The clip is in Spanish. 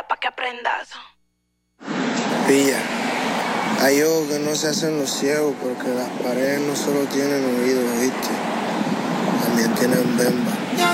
pa' que aprendas. Pilla, hay ojos que no se hacen los ciegos porque las paredes no solo tienen oídos, ¿viste? También tienen bemba.